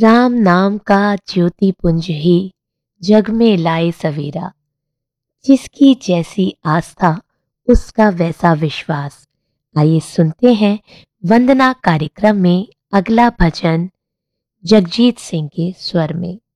राम नाम का ज्योति पुंज ही जग में लाए सवेरा। जिसकी जैसी आस्था उसका वैसा विश्वास। आइए सुनते हैं वंदना कार्यक्रम में अगला भजन जगजीत सिंह के स्वर में।